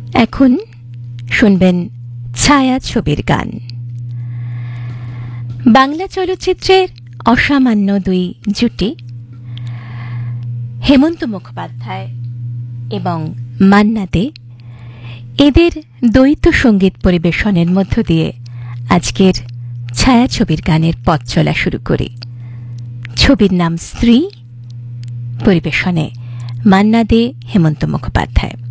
এখন শুনবেন ছায়াছবির গান। বাংলা চলচ্চিত্রের অসামান্য দুই জুটি হেমন্ত মুখোপাধ্যায় এবং মান্না দে, এদের দ্বৈত সঙ্গীত পরিবেশনের মধ্য দিয়ে আজকের ছায়াছবির গানের পথ চলা শুরু করি। ছবির নাম স্ত্রী, পরিবেশনে মান্না দে, হেমন্ত মুখোপাধ্যায়।